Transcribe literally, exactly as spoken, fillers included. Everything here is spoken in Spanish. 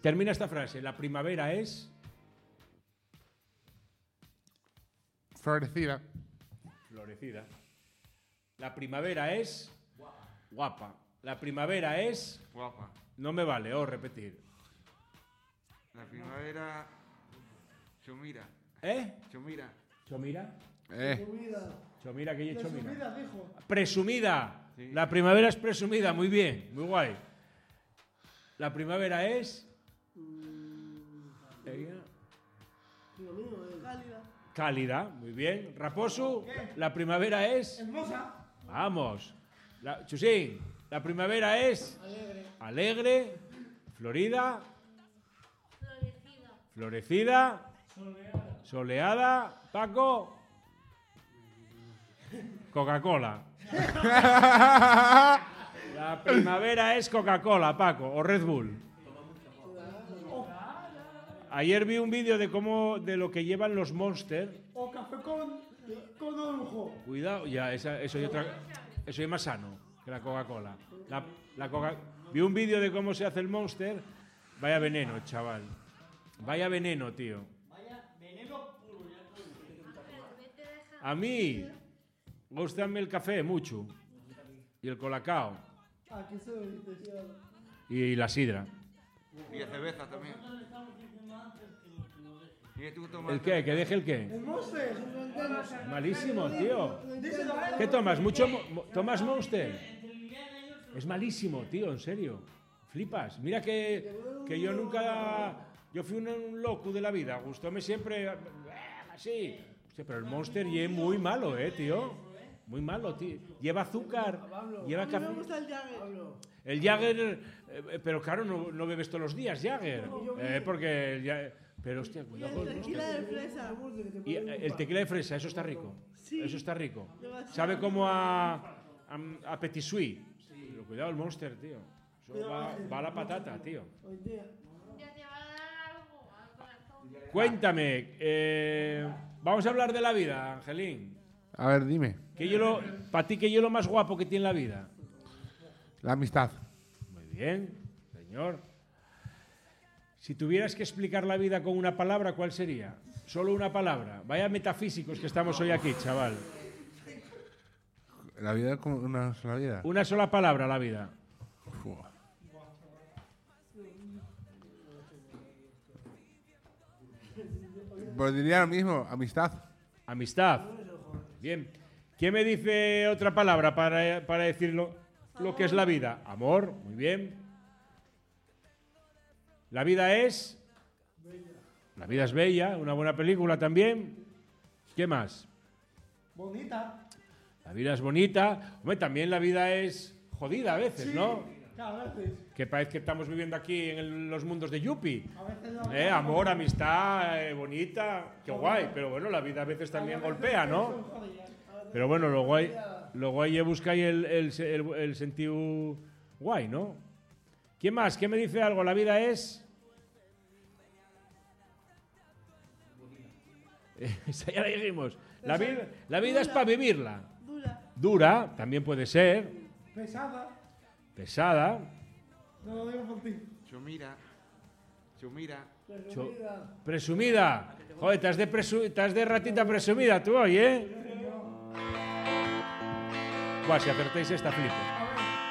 Termina esta frase. La primavera es... Florecida. Florecida. La primavera es... Guapa. Guapa. La primavera es... Guapa. No me vale, o repetir. La primavera... Chomira. ¿Eh? Chomira. ¿Chomira? Eh. Chomira, ¿qué es Chomira? Presumida, dijo. Presumida. Sí. La primavera es presumida, muy bien, muy guay. La primavera es... Ella. Cálida. Cálida, muy bien. Raposo, la primavera es... Hermosa. Vamos. La... Chusín, la primavera es... Alegre. Alegre, florida, Florecida. florecida, Soleada. soleada. Paco, Coca-Cola. La primavera es Coca-Cola, Paco, o Red Bull. Ayer vi un vídeo de cómo de lo que llevan los Monster. O café con, con orujo. Cuidado, ya, esa, eso y otra, eso es más sano que la Coca-Cola. La, la Coca, vi un vídeo de cómo se hace el Monster. Vaya veneno, chaval. Vaya veneno, tío. Vaya veneno puro. A mí, gustame el café mucho. Y el colacao. Aquí se lo dice. Y la sidra. Y la cerveza también. ¿Y tú tomas? ¿El qué? ¿Que deje el qué? El Monster. Malísimo, tío. Díselo a él. ¿Qué tomas? ¿Mucho mo- mo- tomas Monster? Es malísimo, tío, en serio. Flipas. Mira que, que yo nunca... Yo fui un, un loco de la vida. Gustóme siempre... eh, así. Hostia, pero el Monster es muy malo, eh, tío. Muy malo, tío. Lleva azúcar, lleva A mí café. me gusta el Jagger. El Jagger... eh, pero claro, no, no bebes todos los días Jagger. Eh, porque... el Ja- pero hostia, cuidado con el Monster. Tequila de fresa. Y eh, el tequila de fresa, eso está rico. Sí. Eso está rico. Demasiado. Sabe como a, a, a petit suisse. Pero cuidado el Monster, tío. Eso va, va a la patata, tío. Hoy día. Ya te va a dar algo al corazón. Cuéntame, eh, vamos a hablar de la vida, Angelín. A ver, dime. ¿Qué yo lo, para ti, ¿qué yo lo más guapo que tiene la vida? La amistad. Muy bien, señor. Si tuvieras que explicar la vida con una palabra, ¿cuál sería? Solo una palabra. Vaya metafísicos que estamos hoy aquí, chaval. La vida es como una sola vida. Una sola palabra, la vida. Fua. Pues diría lo mismo, amistad. Amistad. Bien. ¿Quién me dice otra palabra para, para decir lo, lo que es la vida? Amor. Muy bien. La vida es... La vida es bella. Una buena película también. ¿Qué más? Bonita. La vida es bonita. Hombre, también la vida es jodida a veces, ¿no? A veces. Que parece que estamos viviendo aquí en el- los mundos de Yuppie. A veces no. Eh, amor, amistad, eh, bonita, qué guay. Pero bueno, la vida a veces también golpea, ¿no? Pero bueno, lo guay, lo guay es buscar el, el, se- el- el sentido guay, ¿no? ¿Quién más? ¿Quién me dice algo? La vida es... Esa ya la dijimos. La vida, la vida es para vivirla. Dura. Dura, también puede ser. Pesada. Pesada. No lo digo por ti. Chomira. Chomira. Presumida. Presumida. Joder, estás de, presu estás de ratita presumida tú hoy, ¿eh? Buah, si acertáis esta flipo.